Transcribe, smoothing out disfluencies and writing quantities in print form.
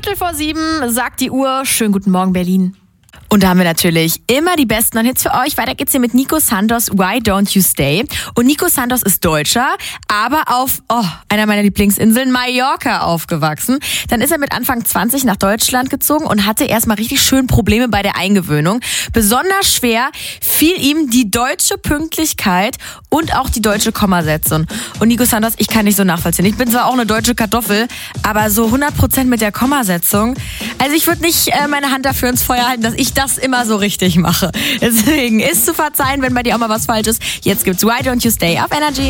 7:15 sagt die Uhr. Schönen guten Morgen, Berlin. Und da haben wir natürlich immer die besten neuen Hits für euch. Weiter geht's hier mit Nico Santos, Why Don't You Stay? Und Nico Santos ist Deutscher, aber auf einer meiner Lieblingsinseln, Mallorca, aufgewachsen. Dann ist er mit Anfang 20 nach Deutschland gezogen und hatte erstmal richtig schön Probleme bei der Eingewöhnung. Besonders schwer fiel ihm die deutsche Pünktlichkeit und auch die deutsche Kommasetzung. Und Nico Santos, ich kann nicht so nachvollziehen. Ich bin zwar auch eine deutsche Kartoffel, aber so 100% mit der Kommasetzung. Also ich würde nicht meine Hand dafür ins Feuer halten, dass ich das immer so richtig mache. Deswegen ist zu verzeihen, wenn bei dir auch mal was falsch ist. Jetzt gibt's Why Don't You Stay auf Energy.